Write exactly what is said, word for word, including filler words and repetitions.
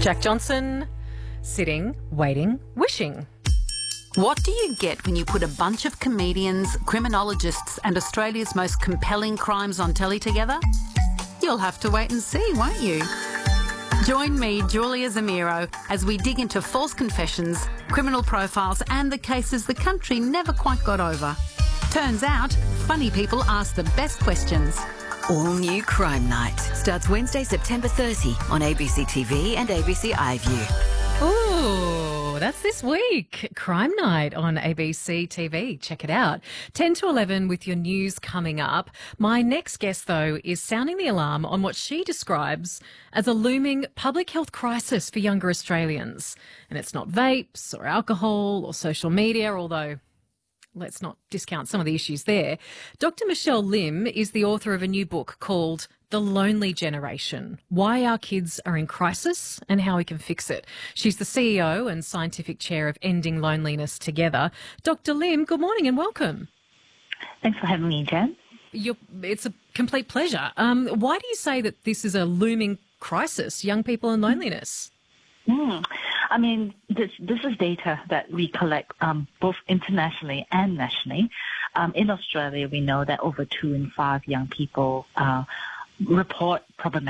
Jack Johnson, sitting, waiting, wishing. What do you get when you put a bunch of comedians, criminologists and Australia's most compelling crimes on telly together? You'll have to wait and see, won't you? Join me, Julia Zamiro, as we dig into false confessions, criminal profiles and the cases the country never quite got over. Turns out, funny people ask the best questions. All new Crime Night starts Wednesday, September thirtieth on A B C T V and A B C iView. Ooh, that's this week. Crime Night on A B C T V. Check it out. ten to eleven with your news coming up. My next guest, though, is sounding the alarm on what she describes as a looming public health crisis for younger Australians. And it's not vapes or alcohol or social media, although let's not discount some of the issues there. Doctor Michelle Lim is the author of a new book called The Lonely Generation, Why Our Kids Are in Crisis and How We Can Fix It. She's the C E O and scientific chair of Ending Loneliness Together. Doctor Lim, good morning and welcome. Thanks for having me, Jen. You're, it's a complete pleasure. Um, why do you say that this is a looming crisis, young people and loneliness? Mm. I mean, this this is data that we collect um, both internationally and nationally. Um, in Australia, we know that over two in five young people uh, report problematic